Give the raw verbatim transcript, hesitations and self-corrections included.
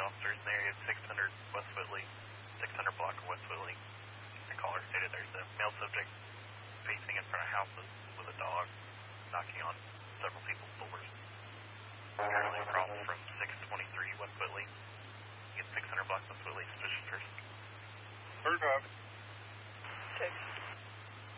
officers in the area of six hundred West Whitley, six hundred block of West Whitley. The caller stated there's a male subject pacing in front of houses with a dog, knocking on several people's doors. Apparently a problem from six twenty-three West Whitley.